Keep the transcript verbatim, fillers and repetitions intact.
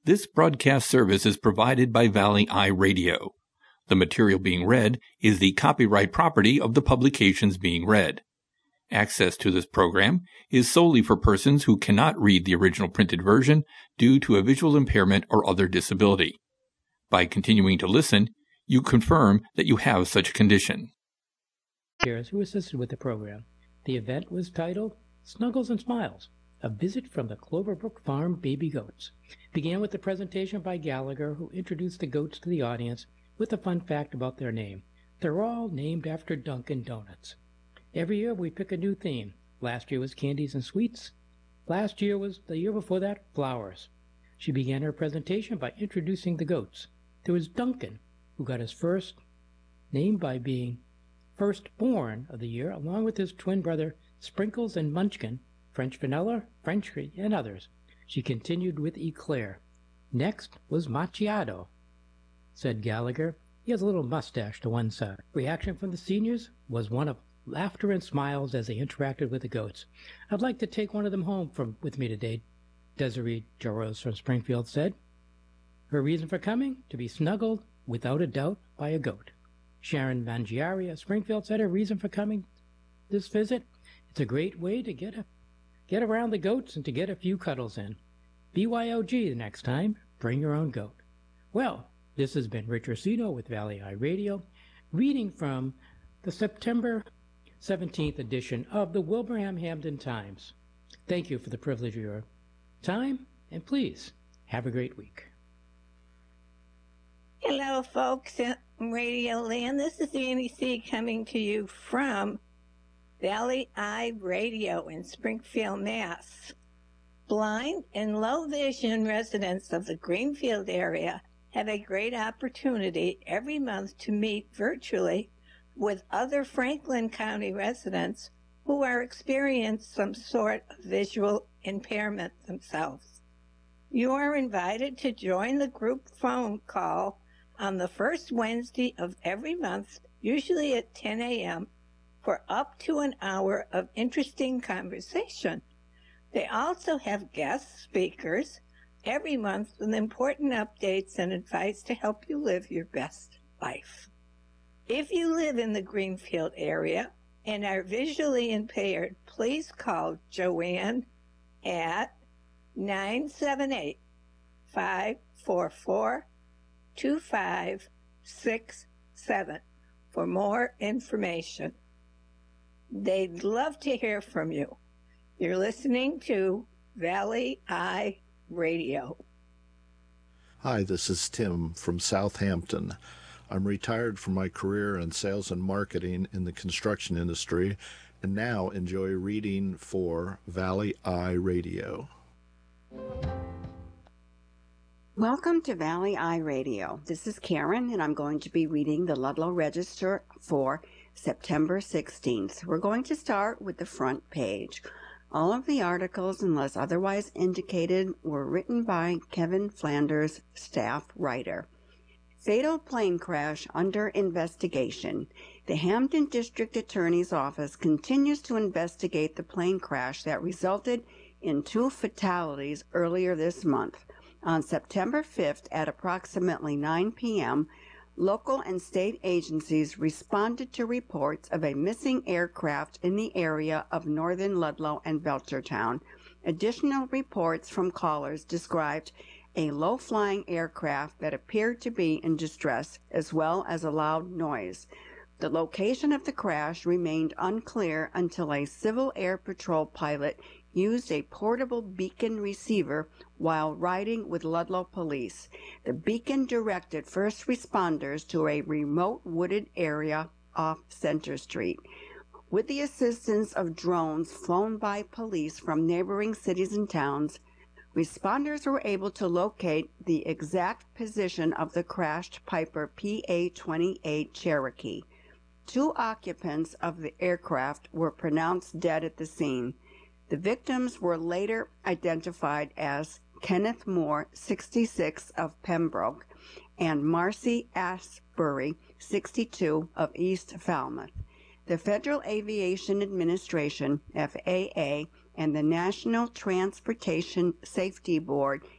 This broadcast service is provided by Valley Eye Radio. The material being read is the copyright property of the publications being read. Access to this program is solely for persons who cannot read the original printed version due to a visual impairment or other disability. By continuing to listen, you confirm that you have such a condition. Who assisted with the program. The event was titled Snuggles and Smiles, a visit from the Cloverbrook Farm baby goats. Began with a presentation by Gallagher, who introduced the goats to the audience with a fun fact about their name. They're all named after Dunkin' Donuts. Every year we pick a new theme. Last year was candies and sweets. Last year was, the year before that, flowers. She began her presentation by introducing the goats. There was Duncan, who got his first name by being firstborn of the year, along with his twin brother Sprinkles and Munchkin, French Vanilla, French and others. She continued with Eclair. Next was Macchiato, said Gallagher. He has a little mustache to one side. Reaction from the seniors was one of laughter and smiles as they interacted with the goats. I'd like to take one of them home from with me today, Desiree Jaros from Springfield said. Her reason for coming? To be snuggled, without a doubt, by a goat. Sharon Mangiari of Springfield said her reason for coming this visit? It's a great way to get a, get around the goats and to get a few cuddles in. B Y O G the next time. Bring your own goat. Well, this has been Rich Orsino with Valley Eye Radio, reading from the September seventeenth edition of the Wilbraham Hamden Times. Thank you for the privilege of your time, and please have a great week. Hello, folks in Radio Land. This is Annie C. coming to you from Valley Eye Radio in Springfield, Mass. Blind and low vision residents of the Greenfield area have a great opportunity every month to meet virtually with other Franklin County residents who are experiencing some sort of visual impairment themselves. You are invited to join the group phone call on the first Wednesday of every month, usually at ten a.m., for up to an hour of interesting conversation. They also have guest speakers every month with important updates and advice to help you live your best life. If you live in the Greenfield area and are visually impaired, please call Joanne at nine seven eight, five four four, two five six seven for more information. They'd love to hear from you. You're listening to Valley Eye Radio. Hi, this is Tim from Southampton. I'm retired from my career in sales and marketing in the construction industry and now enjoy reading for Valley Eye Radio. Welcome to Valley Eye Radio. This is Karen, and I'm going to be reading the Ludlow Register for September sixteenth. We're going to start with the front page. All of the articles, unless otherwise indicated, were written by Kevin Flanders, staff writer. Fatal plane crash under investigation. The Hamden District Attorney's Office continues to investigate the plane crash that resulted in two fatalities earlier this month. On September fifth at approximately nine p.m., local and state agencies responded to reports of a missing aircraft in the area of northern Ludlow and Belchertown. Additional reports from callers described a low-flying aircraft that appeared to be in distress, as well as a loud noise. The location of the crash remained unclear until a Civil Air Patrol pilot used a portable beacon receiver while riding with Ludlow police. The beacon directed first responders to a remote wooded area off Center Street. With the assistance of drones flown by police from neighboring cities and towns, responders were able to locate the exact position of the crashed Piper P A twenty-eight Cherokee. Two occupants of the aircraft were pronounced dead at the scene. The victims were later identified as Kenneth Moore, sixty-six, of Pembroke, and Marcy Asbury, sixty-two, of East Falmouth. The Federal Aviation Administration, F A A, and the National Transportation Safety Board